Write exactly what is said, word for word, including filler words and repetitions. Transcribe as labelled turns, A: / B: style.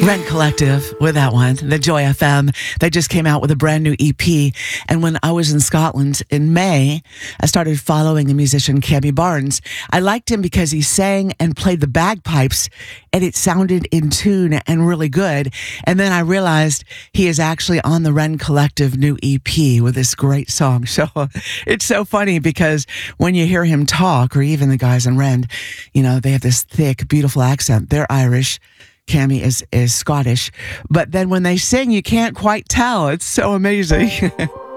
A: Rent Collective with that one, the Joy F M. They just came out with a brand new E P. And when I was in Scotland in May, I started following the musician Cammy Barnes. I liked him because he sang and played the bagpipes, and it sounded in tune and really good. And then I realized he is actually on the Rent Collective new E P with this great song. So it's so funny because when you hear him talk, or even the guys in Rent, you know, they have this thick, beautiful accent. They're Irish. Cammy is, is Scottish. But then when they sing, you can't quite tell. It's so amazing.